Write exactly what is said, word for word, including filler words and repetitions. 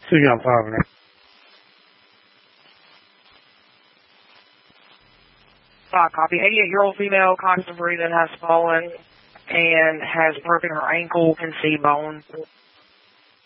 Two young five. Uh, copy. eighty-eight-year-old female, constant breathing, has fallen and has broken her ankle and C bone.